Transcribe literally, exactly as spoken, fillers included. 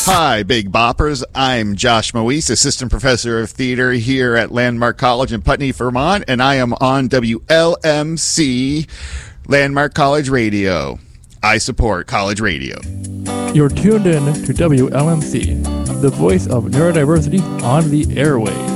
Hi, Big Boppers. I'm Josh Moise, Assistant Professor of Theater here at Landmark College in Putney, Vermont, and I am on W L M C, Landmark College Radio. I support college radio. You're tuned in to W L M C, the voice of neurodiversity on the airwaves.